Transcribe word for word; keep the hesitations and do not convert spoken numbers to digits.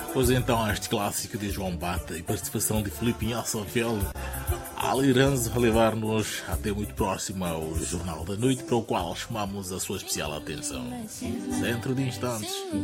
Pois então, este clássico de João Bata e participação de Filipe Inhaçonfeld, Ali Ranzo a levar-nos até muito próximo ao Jornal da Noite, para o qual chamamos a sua especial atenção. Dentro de instantes.